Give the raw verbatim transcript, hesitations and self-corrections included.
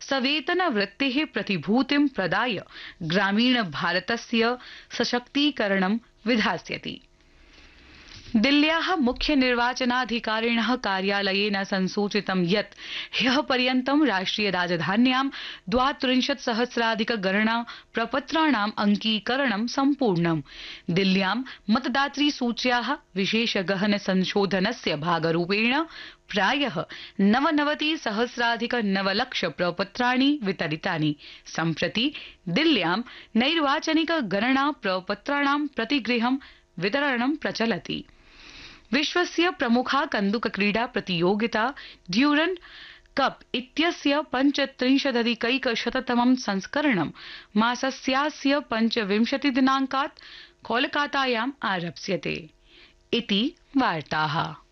सवेतनवृत्तेः प्रतिभूतिं प्रदाय ग्रामीण भारतस्य सशक्तीकरणं विधास्यति। दिल्ल्याः मुख्य निर्वाचनाधिकारिणः कार्यालयेन संसूचितं यत् ह्यः पर्यन्तं राष्ट्रिय राजधान्यां द्वात्रिंशत् सहस्राधिक गणना प्रपत्राणाम् अंकीकरणं सम्पूर्णम्। दिल्ल्यां मतदातृ सूच्याः विशेष गहन संशोधनस्य भागरूपेण प्रायः नवनवति सहस्राधिक नवलक्ष प्रपत्राणि वितरितानि। सम्प्रति दिल्ल्यां नैर्वाचनिक गणना प्रपत्राणां प्रतिगृहं वितरणं प्रचलति। विश्वस्य प्रमुखा कन्दुकक्रीडा प्रतियोगिता ड्यूरण्ड कप इत्यस्य पञ्चत्रिंशदधिकैकशततमं संस्करणं मासस्यास्य पञ्चविंशति दिनाङ्कात् कोलकातायाम् आरप्स्यते। इति वार्ताः।